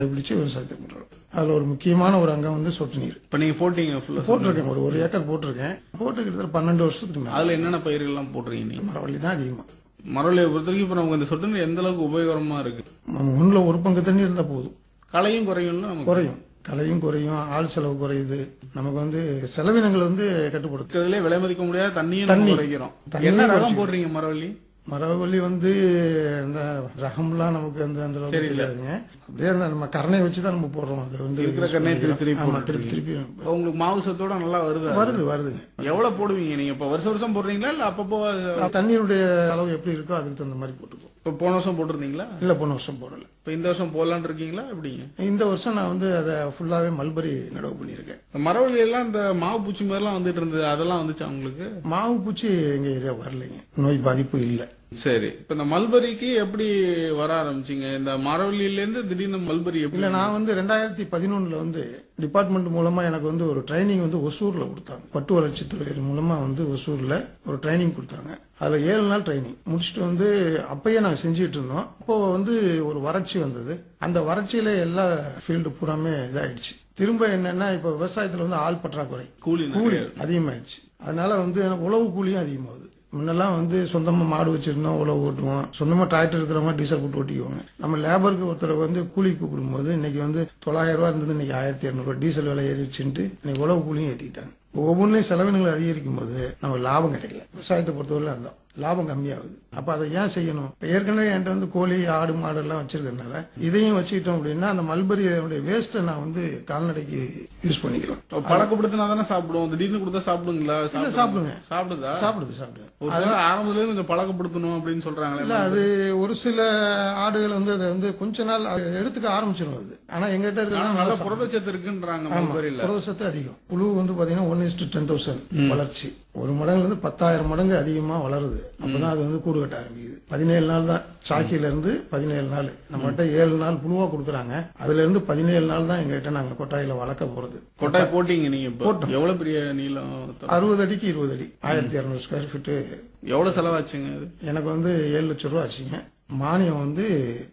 பிடிச்சி விவசாயத்தை பண்றோம். அதுல ஒரு முக்கியமான ஒரு அங்கம் வந்து சொட்டு நீர். இப்ப நீங்க போட்டீங்க ஃபுல்லா போட்டிருக்கேன், ஒரு ஏக்கர் போட்டிருக்கேன். போட்டு கிட்டத்தட்ட 12 வருஷத்துக்கு மேல. அதுல என்னென்ன பயிர்கள்லாம் போட்டுறீங்க நீங்க? மரவள்ளி தான் அதிகமா. மரவள்ளியை பொறுத்த வரைக்கும் இப்ப நமக்கு இந்த சொட்டு நீர் எந்த அளவுக்கு உபயோகரமா இருக்கு? நம்ம ஒண்ணுல ஒரு பங்கு தண்ணி இருந்தா போதும். களையும் குறையும்ல நமக்கு? குறையும், கலையும் குறையும், ஆள் செலவு குறையுது. நமக்கு வந்து செலவினங்கள் வந்து கட்டுப்படுது. இருக்கிறதுலே விலை மதிக்க முடியாத தண்ணியும் நம்ம குறைக்கிறோம். என்ன ரகம் போடுறீங்க மரவள்ளி? மரவள்ளி வந்து இந்த ரகம்லாம் நமக்கு அந்த அளவுக்கு தெரியாதுங்க. அப்படியே அந்த நம்ம கரணை வச்சுதான் நம்ம போடுறோம். அது வந்து இருக்கிற கண்ணை திருப்பி திருப்பி உங்களுக்கு மாவு சத்தோட நல்லா வருதுங்க. எவ்வளவு போடுவீங்க நீங்க? இப்ப வருஷம் போடுறீங்களா இல்ல அப்பப்போ? தண்ணியுடைய அளவு எப்படி இருக்கோ அதுக்கு தகுந்த மாதிரி போட்டுக்குவோம். இப்ப போன வருஷம் போட்டிருந்தீங்களா? இல்ல, போன வருஷம் போடல. இப்ப இந்த வருஷம் போடலான்னு இருக்கீங்களா? எப்படிங்க? இந்த வருஷம் நான் வந்து அதை ஃபுல்லாவே மல்பரி நடவு பண்ணியிருக்கேன். மரவள்ளி எல்லாம் இந்த மாவு பூச்சி மாதிரி எல்லாம் வந்துட்டு இருந்தது, அதெல்லாம் வந்துச்சா உங்களுக்கு? மாவு பூச்சி எங்க ஏரியா வரலைங்க, நோய் பாதிப்பு இல்ல. சரி, இப்ப இந்த மல்பரிக்கு எப்படி வர ஆரம்பிச்சீங்க? இந்த மரவள்ளியில இருந்து திடீர்னு மல்பரி எப்படி? இல்ல, நான் வந்து 2011 வந்து டிபார்ட்மெண்ட் மூலமா எனக்கு வந்து ஒரு ட்ரைனிங் வந்து ஒசூர்ல கொடுத்தாங்க. பட்டு வளர்ச்சித்துறை மூலமா வந்து ஒசூர்ல ஒரு ட்ரைனிங் கொடுத்தாங்க. அதுல 7 நாள் ட்ரைனிங் முடிச்சுட்டு வந்து அப்பயே நாங்க செஞ்சுட்டு இருந்தோம். அப்போ வந்து ஒரு வறட்சி வந்தது. அந்த வறட்சியில எல்லா ஃபீல்டு பூராமே இதாயிடுச்சு. திரும்ப என்னன்னா, இப்ப விவசாயத்துல வந்து ஆள் பற்றாக்குறை, கூலி அதிகமாயிடுச்சு. அதனால வந்து உழவு கூலியும் அதிகமாகுது. முன்னெல்லாம் வந்து சொந்தமா மாடு வச்சிருந்தோம், உழவு ஓட்டுவோம். சொந்தமா டிராக்டர் இருக்கிறவங்க டீசல் போட்டு ஓட்டிக்குவாங்க. நம்ம லேபருக்கு ஒருத்தர் வந்து கூலிக்கு கூப்பிடும்போது இன்னைக்கு வந்து 900 ரூபாய் இருந்தது, இன்னைக்கு 1200 ரூபாய் டீசல் விலை ஏறிச்சுட்டு இன்னைக்கு உழவு கூலியும் ஏற்றிட்டாங்க. ஒவ்வொன்றையும் செலவினங்கள் அதிகரிக்கும் போது நமக்கு லாபம் கிடைக்கல. விவசாயத்தை பொறுத்தவரை அதுதான் லாபம் கம்மியாகுது. அப்ப அதை ஏன் செய்யணும்? ஏற்கனவே என்கிட்ட வந்து கோழி, ஆடு, மாடு எல்லாம் வச்சிருக்கனால இதையும் வச்சுக்கிட்டோம் அப்படின்னா அந்த மல்பரியோட வேஸ்ட்டை நான் வந்து கால்நடைக்கு யூஸ் பண்ணிக்கிறோம். பழக்கப்படுத்தினா தானே சாப்பிடுவோம். திடீர்னு கொடுத்தா சாப்பிடுங்களா? சாப்பிடுங்க. சாப்பிடுது. ஒரு சில ஆரம்பத்துல கொஞ்சம் பழக்கப்படுத்தணும் அப்படின்னு சொல்றாங்களே. இல்ல, அது ஒரு சில ஆடுகள் வந்து அதை வந்து கொஞ்ச நாள் எடுத்துக்க ஆரம்பிச்சிடும். அது ஆனா எங்கிட்ட இருக்க நல்ல புரதச்சத்து இருக்குன்றாங்க. புரதச்சத்து அதிகம். புழு வந்து பாத்தீங்கன்னா 1:10,000 வளர்ச்சி. ஒரு மடங்குல இருந்து 10,000 மடங்கு அதிகமா வளருது. அப்பதான் அது வந்து கூடு கட்ட ஆரம்பிக்குது. 17 நாள் தான் சாக்கியில இருந்து 17 நாள். நம்மகிட்ட 7 நாள் புழுவா கொடுக்குறாங்க. அதுல இருந்து 17 நாள் தான் எங்ககிட்ட நாங்க கொட்டாயில வளர்க்க போறது. கொட்டாய் போட்டீங்க நீங்க? போட்டோம். எவ்வளவு பெரிய நீளம்? 60 அடிக்கு 20 அடி, 1200 ஸ்கொயர் ஃபீட். எவ்வளவு செலவாச்சுங்க அது? எனக்கு வந்து 7 லட்சம் ரூபாய் ஆச்சுங்க. மானியம் வந்து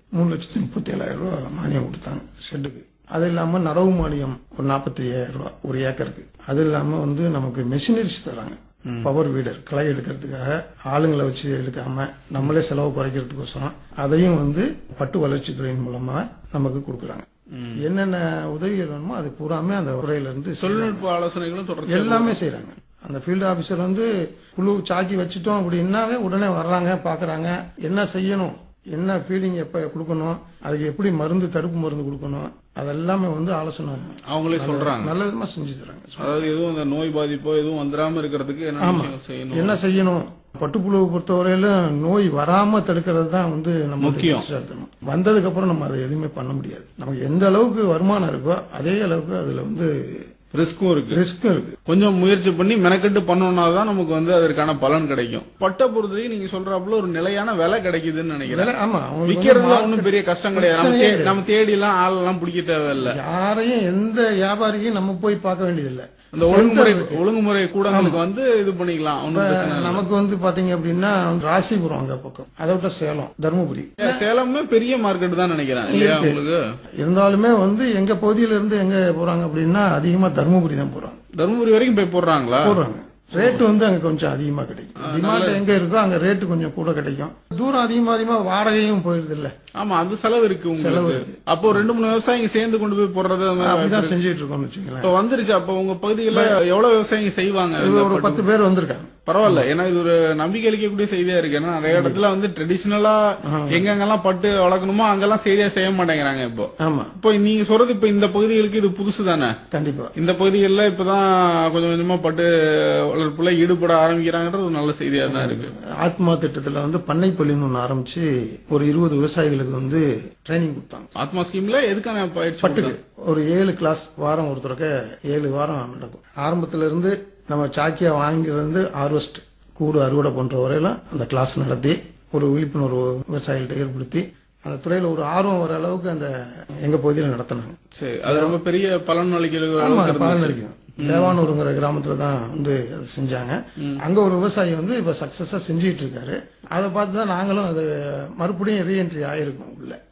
3,37,000 ரூபாய் மானியம் கொடுத்தாங்க ஷெட்டுக்கு. அது இல்லாம நடவு மானியம் ஒரு 45,000 ரூபாய் ஒரு ஏக்கருக்கு. அது இல்லாம வந்து நமக்கு மெஷினரிஸ் தராங்க. பவர் வீடர், களை எடுக்கிறதுக்காக ஆளுங்களை வச்சு எடுக்காம நம்மளே செலவு குறைக்கிறதுக்கோசரம் அதையும் வந்து பட்டு வளர்ச்சித்துறையின் மூலமா நமக்கு கொடுக்குறாங்க. என்னென்ன உதவிகள் வேணுமோ அது பூராமே அந்த துறையில இருந்து தொழில்நுட்ப ஆலோசனைகளும் தொடர்ந்து எல்லாமே செய்யறாங்க. அந்த ஃபீல்டு ஆபீசர் வந்து புழு சாக்கி வச்சுட்டோம் அப்படின்னாவே உடனே வர்றாங்க, பாக்குறாங்க, என்ன செய்யணும், என்ன ஃபீடிங் எப்ப கொடுக்கணும், அதுக்கு எப்படி மருந்து, தடுப்பு மருந்து கொடுக்கணும், அதெல்லாமே வந்து ஆலோசனை அவங்களே சொல்றாங்க. நல்ல விதமா செஞ்சு தராங்க. அதாவது எதுவும் அந்த நோய் பாதிப்போ எதுவும் வந்துடாம இருக்கிறதுக்கு என்ன செய்யணும். பட்டுப்புழுவை பொறுத்தவரையில நோய் வராம தடுக்கிறது தான் வந்து நம்ம முக்கியம். வந்ததுக்கு அப்புறம் நம்ம அதை எதுவுமே பண்ண முடியாது. நமக்கு எந்த அளவுக்கு வருமானம் இருக்கோ அதே அளவுக்கு அதுல வந்து ரிஸ்க்கும் இருக்கு. கொஞ்சம் முயற்சி பண்ணி மெனக்கெட்டு பண்ணோம்னா தான் நமக்கு வந்து அதற்கான பலன் கிடைக்கும். பட்டை பொறுத்தவரைக்கும் நீங்க சொல்றாப்புல ஒரு நிலையான விலை கிடைக்குதுன்னு நினைக்கிறேன். ஆமா, விக்கிறதுல ஒன்னும் பெரிய கஷ்டம் கிடையாது. நம்ம தேடி எல்லாம் ஆள் எல்லாம் பிடிக்க தேவையில்லை. யாரையும் எந்த வியாபாரியும் நம்ம போய் பார்க்க வேண்டியதில்லை. அந்த ஒழுங்குமுறை கூடங்களுக்கு வந்து இது பண்ணிக்கலாம். நமக்கு வந்து பாத்தீங்க அப்படின்னா ராசிபுரம் அங்க பக்கம், அதை விட்ட சேலம், தர்மபுரி. சேலமே பெரிய மார்க்கெட் தான் நினைக்கிறேன் இல்லையா உங்களுக்கு? இருந்தாலுமே வந்து எங்க பகுதியில இருந்து எங்க போறாங்க அப்படின்னா அதிகமா தர்மபுரி தான் போறாங்க. தர்மபுரி வரைக்கும் போய் போடுறாங்க. ரேட்டு வந்து அங்க கொஞ்சம் அதிகமா கிடைக்கும். டிமாண்ட் எங்க இருக்கோ அங்க ரேட்டு கொஞ்சம் கூட கிடைக்கும். தூரம் அதிகமா வாடகையும் போயிருது இல்ல. ஆமா, அந்த செலவு இருக்கு. அப்போ 2-3 விவசாயிங்க சேர்ந்து கொண்டு போய் போடுறது அப்படிதான் செஞ்சுட்டு இருக்கோம் வச்சுக்கலாம். இப்ப வந்துருச்சு. அப்ப உங்க பகுதியில எவ்வளவு விவசாயிங்க செய்வாங்க? ஒரு 10 பேர் வந்திருக்காங்க. பரவாயில்ல. ஏன்னா இது ஒரு நம்பிக்கை அளிக்கக்கூடிய செய்தியா இருக்கு. ஏன்னா நிறைய இடத்துல வந்து ட்ரெடிஷனலா எங்கெங்கெல்லாம் பட்டு வளர்க்கணுமோ அங்கெல்லாம் சரியா செய்ய மாட்டேங்கிறாங்க. இப்போ இப்போ நீங்க சொல்றது இப்ப இந்த பகுதிகளுக்கு இது புதுசு தானே? கண்டிப்பா. இந்த பகுதிகளில் இப்பதான் கொஞ்சம் கொஞ்சமா பட்டு வளர்ப்புல ஈடுபட ஆரம்பிக்கிறாங்கன்றது ஒரு நல்ல செய்தியா தான் இருக்கு. ஆத்மா திட்டத்துல வந்து பண்ணை பள்ளின்னு ஒண்ணு ஆரம்பிச்சு ஒரு 20 விவசாயிகளுக்கு வந்து ட்ரைனிங் கொடுத்தாங்க. ஆத்மா ஸ்கீம்ல எதுக்கான பயிற்சி? பட்டுக்கு ஒரு 7 கிளாஸ் வாரம் ஒருத்தருக்கு 7 வாரம் நடக்கும். ஆரம்பத்துல இருந்து நம்ம சாக்கியா வாங்கிலிருந்து ஹார்வெஸ்ட் கூடு அறுவடை பண்ற வரையிலும் அந்த கிளாஸ் நடத்தி ஒரு விழிப்புணர்வு விவசாயிகள்ட்ட ஏற்படுத்தி அந்த துறையில ஒரு ஆர்வம் வர அளவுக்கு அந்த எங்க பகுதியில நடத்தினாங்க. சரி, அது ரொம்ப பெரிய பலன் அளிக்கும். தேவானூருங்கிற கிராமத்துல தான் வந்து அதை செஞ்சாங்க. அங்க ஒரு விவசாயி வந்து இப்ப சக்சஸா செஞ்சுட்டு இருக்காரு. அதை பார்த்துதான் நாங்களும் அது மறுபடியும் ரீஎன்ட்ரி ஆயிருக்கோம் உள்ள.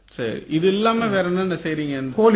சரி, இது இல்லாம வேற என்னென்ன செய்றீங்க? கோழி